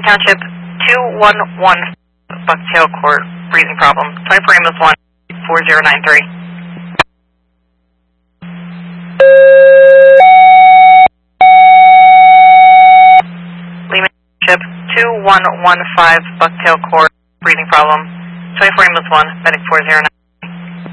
Township 211 Bucktail Court, breathing problem. 24 ambulance 1, 4093. Lehman Township 2115 Bucktail Court, breathing problem. 24 ambulance 1, medic 409.